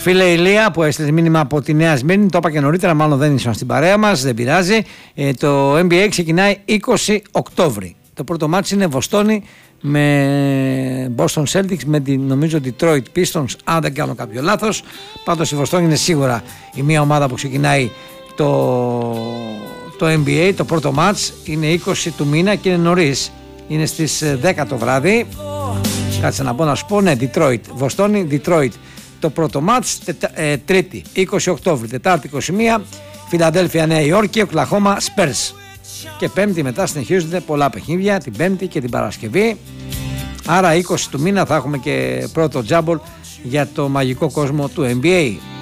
Φίλε Ηλία που έστειλε μήνυμα από τη Νέα Σμύρνη, το είπα και νωρίτερα, μάλλον δεν ήσουν στην παρέα μας, δεν πειράζει. Το NBA ξεκινάει 20 Οκτώβρη. Το πρώτο μάτσι είναι Βοστόνη με Boston Celtics με την νομίζω Detroit Pistons, αν δεν κάνω κάποιο λάθος. Πάντως η Βοστόνη είναι σίγουρα η μία ομάδα που ξεκινάει το NBA. Το πρώτο μάτς είναι 20 του μήνα και είναι νωρίς, είναι στις 10 το βράδυ. Κάτσε να σου πω, ναι, Detroit, Βοστόνη, Detroit. Το πρώτο μάτς, Τρίτη 20 Οκτώβρη, Τετάρτη 21 Φιλαδέλφια Νέα Υόρκη, Οκλαχώμα Spurs. Και Πέμπτη μετά συνεχίζονται πολλά παιχνίδια, την Πέμπτη και την Παρασκευή. Άρα 20 του μήνα θα έχουμε και πρώτο τζάμπολ για το μαγικό κόσμο του NBA.